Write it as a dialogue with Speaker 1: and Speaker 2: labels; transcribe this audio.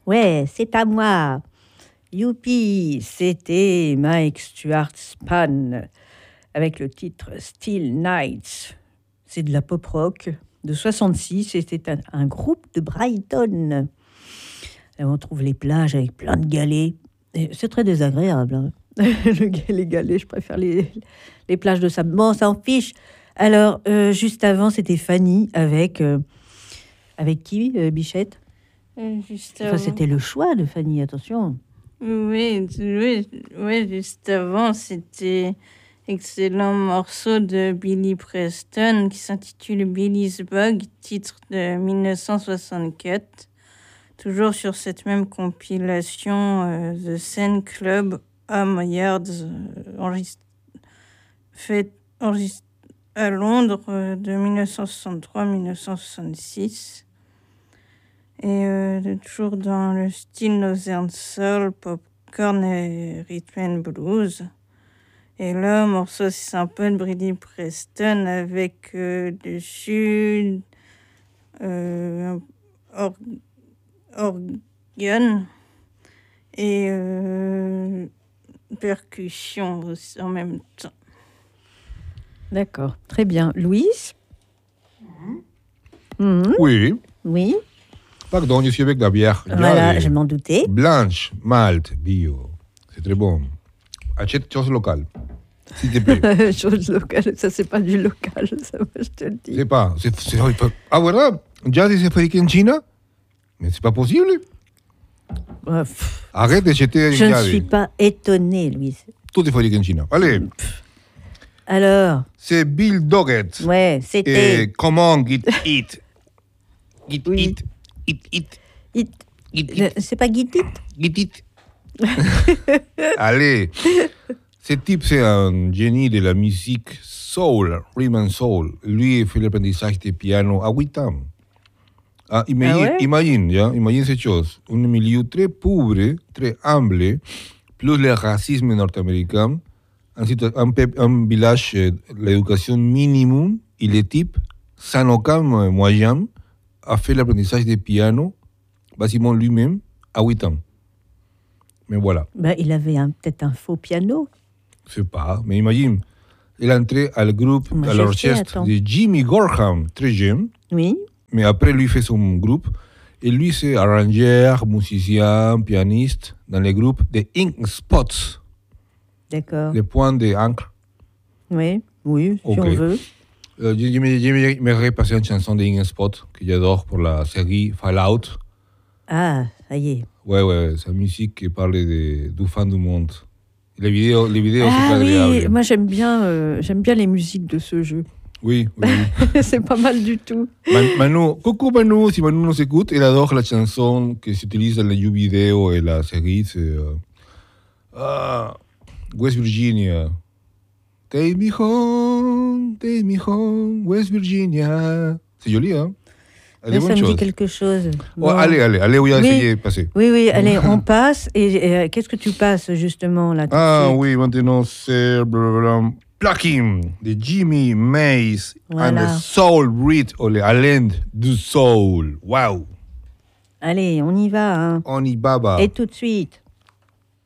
Speaker 1: Ouais, c'est à moi. Youpi, c'était Mike Stuart Span avec le titre Still Nights. C'est de la pop rock de 66 et c'était un groupe de Brighton. Et on trouve les plages avec plein de galets. Et c'est très désagréable. Hein. Les galets, je préfère les plages de sable. Bon, ça en fiche. Alors, juste avant, c'était Fanny avec qui, Bichette?
Speaker 2: Juste
Speaker 1: Enfin,
Speaker 2: avant.
Speaker 1: c'était le choix de Fanny, attention.
Speaker 2: Oui, juste avant, c'était excellent morceau de Billy Preston qui s'intitule Billy's Bug, titre de 1964. Toujours sur cette même compilation The Scene Club Home Yards, fait à Londres de 1963-1966. Et toujours dans le style Northern Soul, Popcorn et Rhythm and Blues. Et là, le morceau, c'est un peu de Billy Preston avec dessus organe et percussion aussi en même temps.
Speaker 1: D'accord, très bien. Louise?
Speaker 3: Oui.
Speaker 1: Oui.
Speaker 3: Pardon, je suis avec la bière.
Speaker 1: Voilà, je m'en doutais.
Speaker 3: Blanche, malt, bio. C'est très bon. Achète chose locale, s'il te plaît.
Speaker 1: Chose locale, ça c'est pas du local, ça je te le dis.
Speaker 3: C'est pas. Ah, voilà. Jazz c'est fabriqué en Chine? Mais c'est pas possible. Arrête de jeter.
Speaker 1: Je ne suis pas étonnée, Louise.
Speaker 3: Tout est fabriqué en Chine. Allez.
Speaker 1: Alors?
Speaker 3: C'est Bill Doggett.
Speaker 1: Ouais, c'était.
Speaker 3: Et comment Git It. Git
Speaker 1: Oui.
Speaker 3: It.
Speaker 1: C'est pas Git It?
Speaker 3: Git It. Allez. Ce type, c'est un génie de la musique soul, rhythm and soul. Lui, il fait l'apprentissage de piano à 8 ans. Ah, imagine cette chose. Un milieu très pauvre, très humble, plus le racisme nord-américain, un village, l'éducation minimum, et le type, sans aucun moyen, a fait l'apprentissage de piano, basiquement lui-même, à 8 ans. Mais voilà.
Speaker 1: Ben, il avait peut-être un faux piano.
Speaker 3: Je sais pas, mais imagine, il est entré à l'orchestre de Jimmy Gorham, très jeune.
Speaker 1: Oui.
Speaker 3: Mais après, lui fait son groupe. Et lui, c'est arrangeur, musicien, pianiste dans le groupe des Ink Spots.
Speaker 1: D'accord.
Speaker 3: Les points d'encre.
Speaker 1: Oui, si on veut.
Speaker 3: J'aimerais passer une chanson des Ink Spots que j'adore pour la série Fallout.
Speaker 1: Ah, ça y est.
Speaker 3: Ouais, c'est une musique qui parle du fin du monde. Les vidéos c'est agréable.
Speaker 1: Oui, moi j'aime bien les musiques de ce jeu.
Speaker 3: Oui.
Speaker 1: C'est pas mal du tout.
Speaker 3: Coucou Manu, si Manu nous écoute, il adore la chanson qui s'utilise dans les jeux vidéo et la série, c'est West Virginia. Take me home, West Virginia. C'est joli, hein?
Speaker 1: Ça me dit quelque chose.
Speaker 3: Bon. Allez, on va essayer de passer.
Speaker 1: Oui, allez, on passe. Et qu'est-ce que tu passes justement là?
Speaker 3: Oui, maintenant c'est Plucking de Jimmy Mays and the Soul Read, ou les Haleines du Soul. Wow!
Speaker 1: Allez, on y va. Hein.
Speaker 3: On y va.
Speaker 1: Et tout de suite.